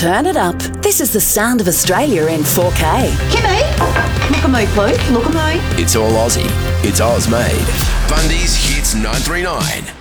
Turn it up. This is the sound of Australia in 4K. Kimmy, look at me, please. Look at me. It's all Aussie. It's Oz made. Bundy's Hits 939.